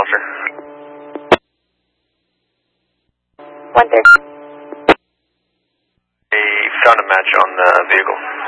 officer. 130. They found a match on the vehicle.